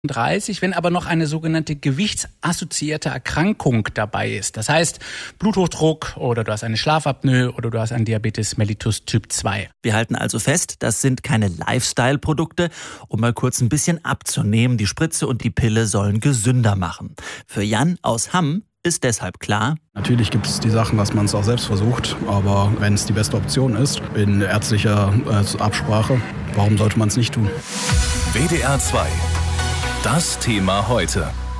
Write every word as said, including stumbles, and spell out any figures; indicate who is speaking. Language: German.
Speaker 1: dreißig, wenn aber noch eine sogenannte gewichtsassoziierte Erkrankung dabei ist. Das heißt Bluthochdruck oder du hast eine Schlafapnoe oder du hast einen Diabetes mellitus Typ zwei.
Speaker 2: Wir halten also fest, das sind keine Lifestyle-Produkte, um mal kurz ein bisschen abzunehmen. Die Spritze und die Pille sollen gesünder machen. Für Jan aus Hamm ist deshalb klar:
Speaker 3: Natürlich gibt es die Sachen, dass man es auch selbst versucht, aber wenn es die beste Option ist, in ärztlicher äh, Absprache, warum sollte man es nicht tun?
Speaker 4: W D R zwei. Das Thema heute.